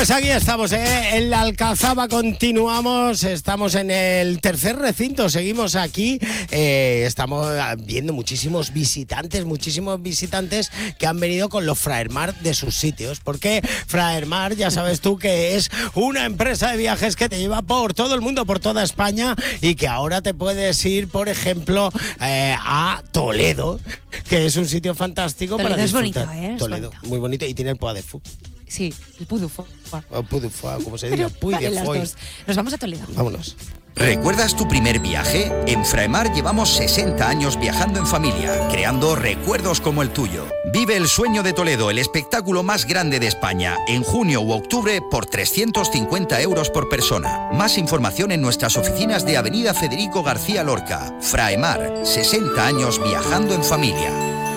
Pues aquí estamos, en la Alcazaba continuamos, estamos en el tercer recinto, seguimos aquí, estamos viendo muchísimos visitantes que han venido con los Fraermar de sus sitios, porque Fraermar, ya sabes tú que es una empresa de viajes que te lleva por todo el mundo, por toda España, y que ahora te puedes ir, por ejemplo, a Toledo, que es un sitio fantástico. Toledo para disfrutar. Es bonito, Toledo, bonito. Muy bonito, y tiene el Poix de Fou. Sí, el Puy du Fou. O Puy du Fou, como se diga, Puy de Las Fou. dos. Nos vamos a Toledo. Vámonos. ¿Recuerdas tu primer viaje? En Fraemar llevamos 60 años viajando en familia, creando recuerdos como el tuyo. Vive el sueño de Toledo, el espectáculo más grande de España, en junio u octubre por 350 euros por persona. Más información en nuestras oficinas de Avenida Federico García Lorca. Fraemar, 60 años viajando en familia.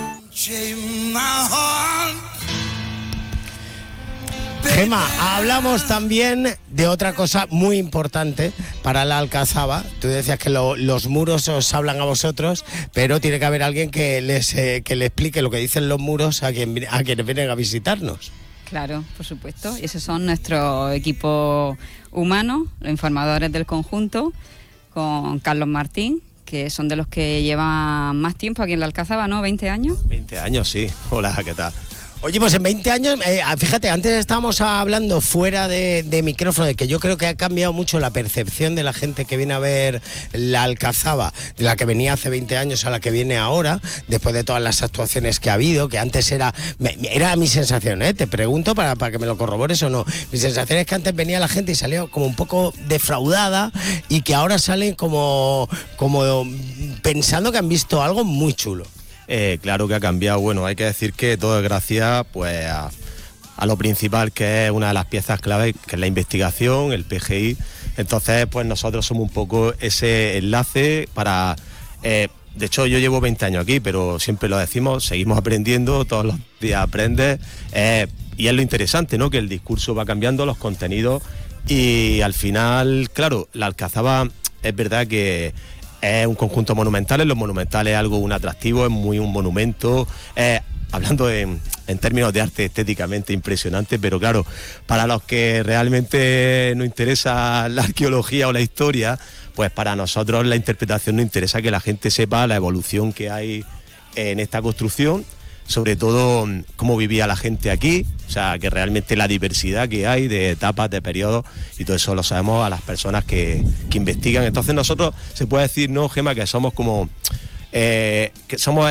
Gemma, hablamos también de otra cosa muy importante para la Alcazaba. Tú decías que los muros os hablan a vosotros, pero tiene que haber alguien que le explique lo que dicen los muros a quienes vienen a visitarnos. Claro, por supuesto. Esos son nuestro equipo humano, los informadores del conjunto, con Carlos Martín, que son de los que llevan más tiempo aquí en la Alcazaba, ¿no? ¿20 años? 20 años, sí. Hola, ¿qué tal? Oye, pues en 20 años, fíjate, antes estábamos hablando fuera de micrófono de que yo creo que ha cambiado mucho la percepción de la gente que viene a ver la Alcazaba, de la que venía hace 20 años a la que viene ahora, después de todas las actuaciones que ha habido, que antes era mi sensación, te pregunto para que me lo corrobores o no. Mi sensación es que antes venía la gente y salía como un poco defraudada y que ahora salen como pensando que han visto algo muy chulo. Claro que ha cambiado. Bueno, hay que decir que todo es gracias pues a lo principal, que es una de las piezas clave, que es la investigación, el PGI. Entonces, pues nosotros somos un poco ese enlace para... de hecho, yo llevo 20 años aquí, pero siempre lo decimos, seguimos aprendiendo, todos los días aprendes. Y es lo interesante, ¿no? Que el discurso va cambiando, los contenidos, y al final, claro, la Alcazaba es verdad que es un conjunto monumental. Los monumentales es algo, un atractivo, es muy un monumento, hablando en términos de arte estéticamente impresionante, pero claro, para los que realmente nos interesa la arqueología o la historia, pues para nosotros la interpretación nos interesa que la gente sepa la evolución que hay en esta construcción, sobre todo cómo vivía la gente aquí, o sea, que realmente la diversidad que hay de etapas, de periodos, y todo eso lo sabemos a las personas que investigan. Entonces nosotros, se puede decir, ¿no, Gemma?, que somos como... que somos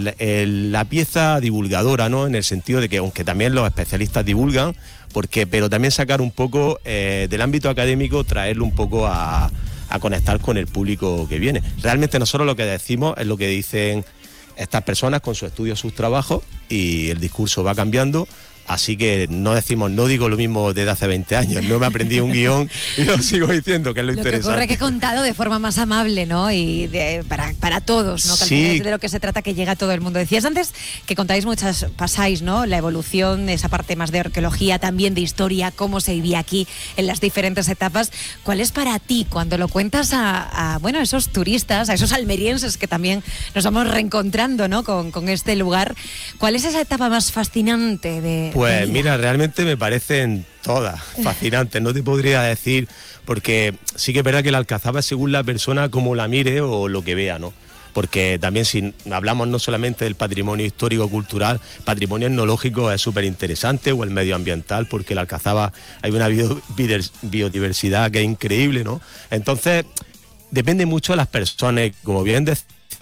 la pieza divulgadora, ¿no?, en el sentido de que, aunque también los especialistas divulgan, pero también sacar un poco del ámbito académico, traerlo un poco a conectar con el público que viene. Realmente nosotros lo que decimos es lo que dicen estas personas con su estudio, sus trabajos, y el discurso va cambiando. Así que no digo lo mismo desde hace 20 años, no me aprendí un guión y lo sigo diciendo, que es lo interesante. Lo que ocurre que he contado de forma más amable, ¿no? Y para todos, ¿no? Que al final es de lo que se trata, que llega a todo el mundo. Decías antes que pasáis, ¿no?, la evolución, esa parte más de arqueología, también de historia, cómo se vivía aquí en las diferentes etapas. ¿Cuál es para ti, cuando lo cuentas a esos turistas, a esos almerienses que también nos vamos reencontrando, ¿no?, con este lugar, cuál es esa etapa más fascinante de...? Pues mira, realmente me parecen todas fascinantes, no te podría decir, porque sí que es verdad que la Alcazaba es según la persona como la mire o lo que vea, ¿no? Porque también, si hablamos no solamente del patrimonio histórico-cultural, patrimonio etnológico es súper interesante, o el medioambiental, porque la Alcazaba hay una biodiversidad que es increíble, ¿no? Entonces, depende mucho de las personas, como bien decía,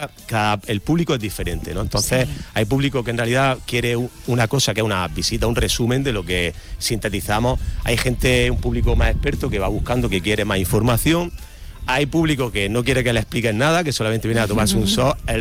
el público es diferente, ¿no? Entonces, sí, hay público que en realidad quiere una cosa, que es una visita, un resumen de lo que sintetizamos. Hay gente, un público más experto, que va buscando, que quiere más información. Hay público que no quiere que le expliquen nada, que solamente viene a tomarse un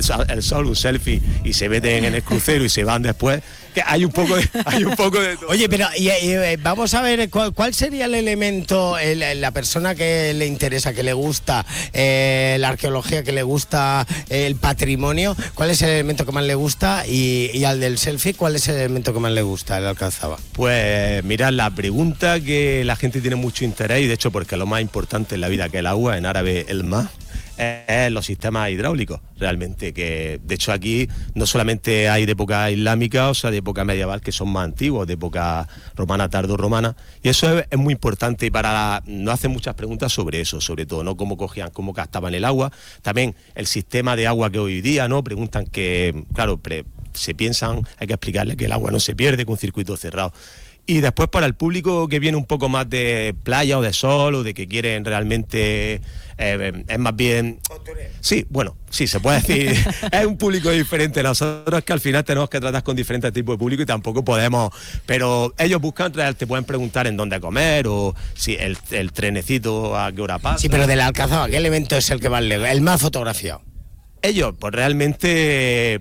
selfie, y se meten en el crucero y se van después. Que hay un poco de todo. Oye, pero vamos a ver, ¿cuál sería el elemento, la persona que le interesa, que le gusta la arqueología, que le gusta el patrimonio? ¿Cuál es el elemento que más le gusta? Y al del selfie, ¿cuál es el elemento que más le gusta, el Alcazaba? Pues mira, la pregunta que la gente tiene mucho interés, y de hecho porque lo más importante en la vida, que el agua, en árabe el mar, es los sistemas hidráulicos, realmente, que de hecho aquí no solamente hay de época islámica, o sea, de época medieval, que son más antiguos, de época romana, tardorromana, y eso es muy importante. Nos hacen muchas preguntas sobre eso, sobre todo, ¿no? Cómo cogían, cómo captaban el agua, también el sistema de agua que hoy día, ¿no? Preguntan que, claro, se piensan, hay que explicarles que el agua no se pierde con un circuito cerrado. Y después para el público que viene un poco más de playa o de sol o de que quieren realmente, es más bien... Sí, bueno, sí, se puede decir, es un público diferente. Nosotros es que al final tenemos que tratar con diferentes tipos de público y tampoco podemos... Pero ellos buscan, te pueden preguntar en dónde comer o si el trenecito a qué hora pasa. Sí, pero de la Alcazaba, ¿qué elemento es el más fotografiado? Ellos, pues realmente,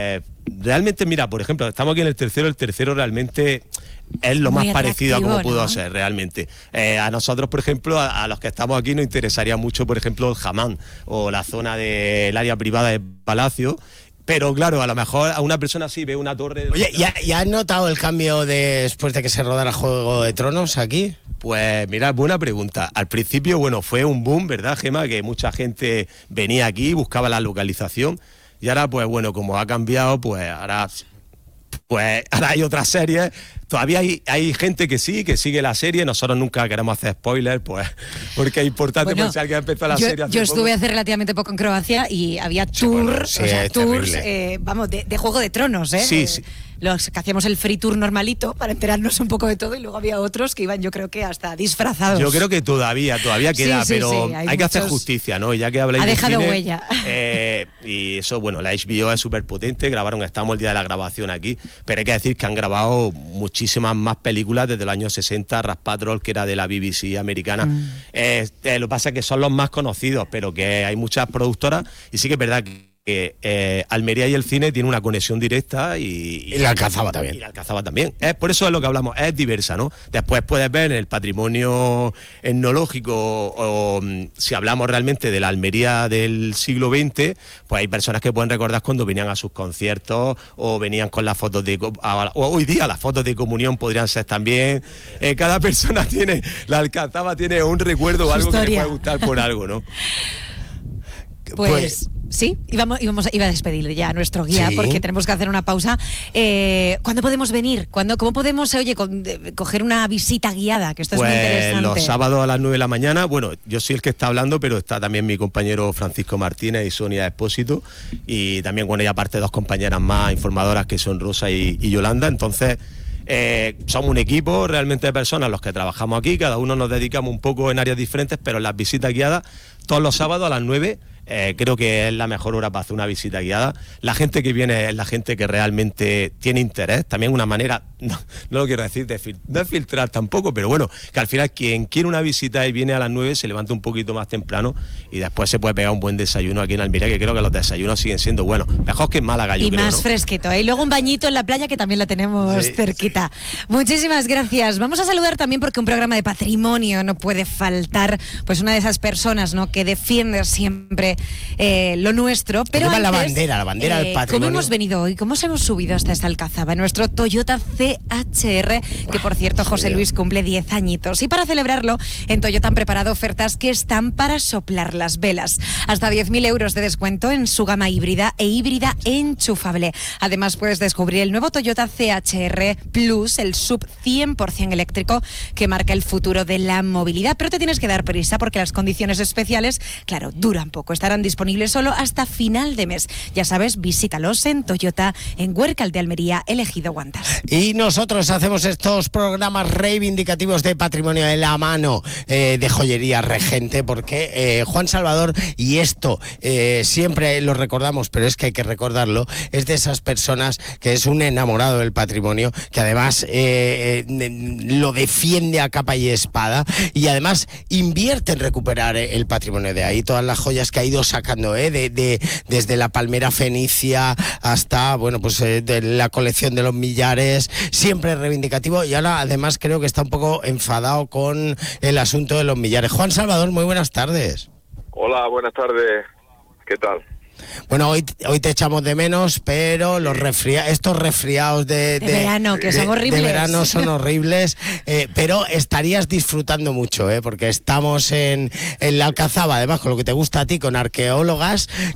mira, por ejemplo, estamos aquí en el tercero realmente es lo muy más parecido a como pudo ¿no? ser realmente. A nosotros, por ejemplo, a los que estamos aquí nos interesaría mucho, por ejemplo, el Hamam o la zona del área privada del Palacio. Pero claro, a lo mejor a una persona así ve una torre... Oye, ¿ya has notado el cambio después de que se rodara Juego de Tronos aquí? Pues mira, buena pregunta. Al principio, bueno, fue un boom, ¿verdad, Gemma? Que mucha gente venía aquí, buscaba la localización. Y ahora, pues bueno, como ha cambiado, pues ahora hay otras series. Todavía hay gente que sí, que sigue la serie. Nosotros nunca queremos hacer spoilers, pues, porque es importante, bueno, por si alguien empezó la serie. Yo estuve hace relativamente poco en Croacia y había tours, vamos, de Juego de Tronos, ¿eh? Sí, sí. Los que hacíamos el free tour normalito para enterarnos un poco de todo, y luego había otros que iban, yo creo que hasta disfrazados. Yo creo que todavía queda, sí, pero sí, hay que hacer justicia, ¿no? Ya que habláis ha dejado de cine, huella. Y eso, bueno, la HBO es súper potente, estamos el día de la grabación aquí, pero hay que decir que han grabado muchísimas más películas desde los años 60, Ras Patrol, que era de la BBC americana. Lo que pasa es que son los más conocidos, pero que hay muchas productoras, y sí que es verdad que Almería y el cine tienen una conexión directa y la Alcazaba también. Y la Alcazaba también. Por eso es lo que hablamos, es diversa, ¿no? Después puedes ver en el patrimonio etnológico, o si hablamos realmente de la Almería del siglo XX, pues hay personas que pueden recordar cuando venían a sus conciertos o venían con las fotos o hoy día las fotos de comunión podrían ser también. Cada persona tiene, la Alcazaba tiene un recuerdo o algo que le puede gustar por algo, ¿no? Pues sí, iba a despedir ya a nuestro guía, ¿sí? Porque tenemos que hacer una pausa. ¿Cuándo podemos venir? ¿Cómo podemos, coger una visita guiada? Que esto es muy interesante. Los sábados a las 9 de la mañana. Bueno, yo soy el que está hablando, pero está también mi compañero Francisco Martínez y Sonia Espósito, y también, bueno, y aparte dos compañeras más informadoras que son Rosa y Yolanda. Entonces, somos un equipo realmente de personas los que trabajamos aquí, cada uno nos dedicamos un poco en áreas diferentes, pero las visitas guiadas todos los sábados a las 9. Creo que es la mejor hora para hacer una visita guiada. La gente que viene es la gente que realmente tiene interés. También una manera, no lo quiero decir, de filtrar tampoco, pero bueno, que al final quien quiere una visita y viene a las 9 se levanta un poquito más temprano y después se puede pegar un buen desayuno aquí en Almería, que creo que los desayunos siguen siendo buenos. Mejor que en Málaga, yo creo, y más ¿no? fresquito. Y luego un bañito en la playa, que también la tenemos cerquita. Sí. Muchísimas gracias. Vamos a saludar también, porque un programa de patrimonio no puede faltar, pues una de esas personas, ¿no?, que defiende siempre lo nuestro, pero antes, la bandera del patrimonio. ¿Cómo hemos venido hoy? ¿Cómo se hemos subido hasta esta Alcazaba? Nuestro Toyota CHR, que por cierto José Luis cumple 10 añitos, y para celebrarlo en Toyota han preparado ofertas que están para soplar las velas. Hasta 10.000 euros de descuento en su gama híbrida e híbrida enchufable. Además puedes descubrir el nuevo Toyota CHR Plus, el sub 100% eléctrico que marca el futuro de la movilidad, pero te tienes que dar prisa porque las condiciones especiales, claro, duran poco. Estarán disponibles solo hasta final de mes. Ya sabes, visítalos en Toyota, en Huércal de Almería, Elegido Guantas. Y nosotros hacemos estos programas reivindicativos de patrimonio de la mano de Joyería Regente, porque Juan Salvador, y esto siempre lo recordamos, pero es que hay que recordarlo, es de esas personas que es un enamorado del patrimonio, que además lo defiende a capa y espada, y además invierte en recuperar el patrimonio. De ahí todas las joyas que ha ido sacando, desde la palmera fenicia hasta, bueno, pues de la colección de los millares, siempre reivindicativo, y ahora además creo que está un poco enfadado con el asunto de los millares. Juan Salvador, muy buenas tardes. Hola, buenas tardes. ¿Qué tal? Bueno, hoy te echamos de menos, pero estos resfriados de verano, que son horribles. De verano son horribles, pero estarías disfrutando mucho, porque estamos en la Alcazaba, además con lo que te gusta a ti, con arqueólogas